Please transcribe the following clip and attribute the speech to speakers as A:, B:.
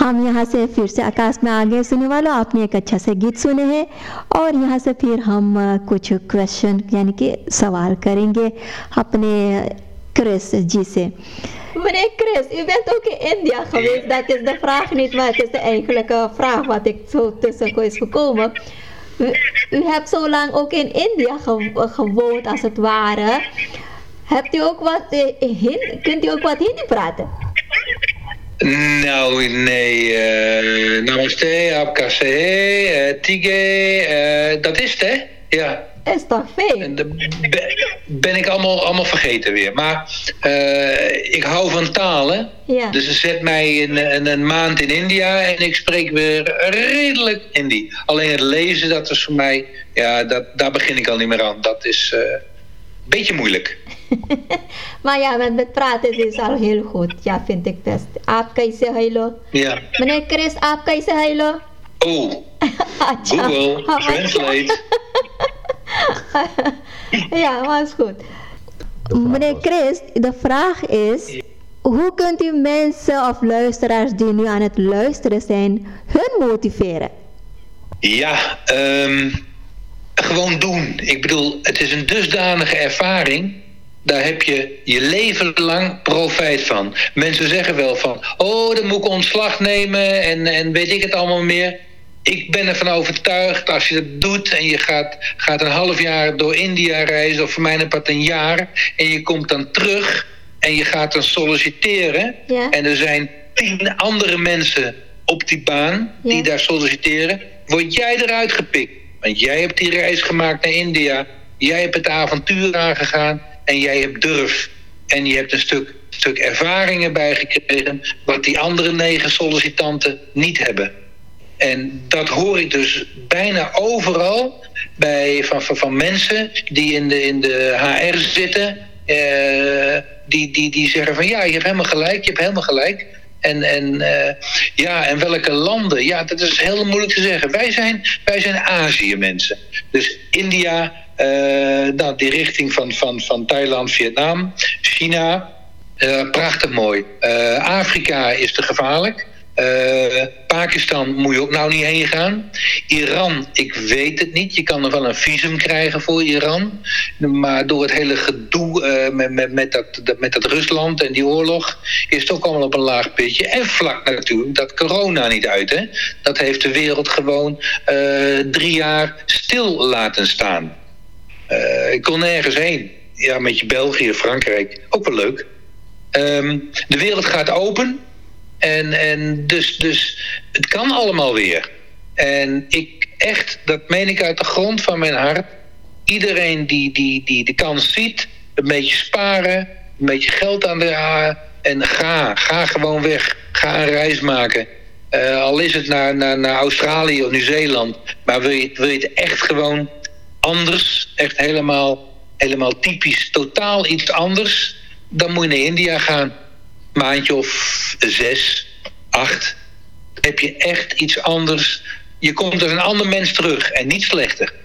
A: हम यहाँ से फिर से आकाश में आगे सुनने वालों, आपने एक अच्छा से गीत सुने हैं और यहाँ से फिर हम कुछ क्वेश्चन यानी कि सवाल करेंगे अपने क्रिस जी से. Meneer Chris, u bent ook in India geweest. Dat is de vraag niet, maar het is de eigenlijke vraag wat ik zo tussen is gekomen. U hebt zo lang ook in India gewoond als het ware. Hebt u ook wat kunt u ook wat Hindi praten?
B: Nou, nee. Namaste, aapka sehe, tige, dat is het, hè? Ja.
A: Is toch veel?
B: Ben ik allemaal vergeten weer. Maar ik hou van talen.
A: Ja.
B: Dus zet mij een maand in India en ik spreek weer redelijk Hindi. Alleen het lezen, dat is voor mij... Ja, daar begin ik al niet meer aan. Dat is een beetje moeilijk.
A: Maar ja, met praten is al heel goed. Ja, vind ik best. Aap kaise hailo?
B: Ja.
A: Meneer Chris, aap kaise hailo?
B: Oh. Google, translate.
A: Ja, was goed. Meneer Chris, de vraag is... Hoe kunt u mensen of luisteraars die nu aan het luisteren zijn... hun motiveren?
B: Ja, gewoon doen. Ik bedoel, het is een dusdanige ervaring... Daar heb je je leven lang profijt van. Mensen zeggen wel van... Oh, dan moet ik ontslag nemen en weet ik het allemaal meer... Ik ben ervan overtuigd, als je dat doet en je gaat een half jaar door India reizen, of voor mij een jaar, en je komt dan terug en je gaat dan solliciteren,
A: ja.
B: En er zijn 10 andere mensen op die baan die daar solliciteren, word jij eruit gepikt. Want jij hebt die reis gemaakt naar India, jij hebt het avontuur aangegaan en jij hebt durf. En je hebt een stuk ervaringen bijgekregen wat die andere 9 sollicitanten niet hebben. En dat hoor ik dus bijna overal van mensen die in de HR zitten. Die zeggen van ja, je hebt helemaal gelijk. En welke landen? Ja, dat is heel moeilijk te zeggen. Wij zijn Azië mensen. Dus India, die richting van Thailand, Vietnam, China. Prachtig mooi. Afrika is te gevaarlijk. Pakistan moet je ook nou niet heen gaan. Iran, ik weet het niet. Je kan er wel een visum krijgen voor Iran. Maar door het hele gedoe met dat Rusland en die oorlog... is het ook allemaal op een laag pitje. En vlak natuurlijk dat corona niet uit. Hè? Dat heeft de wereld gewoon 3 jaar stil laten staan. Ik kon nergens heen. Ja, met je België, Frankrijk. Ook wel leuk. De wereld gaat open... En dus het kan allemaal weer. En dat meen ik uit de grond van mijn hart. Iedereen die de kans ziet, een beetje sparen, een beetje geld aan de en ga gewoon weg. Ga een reis maken. Al is het naar Australië of Nieuw-Zeeland. Maar wil je het echt gewoon anders, echt helemaal typisch, totaal iets anders, dan moet je naar India gaan. Maandje of 6, 8, heb je echt iets anders. Je komt als een ander mens terug en niet slechter.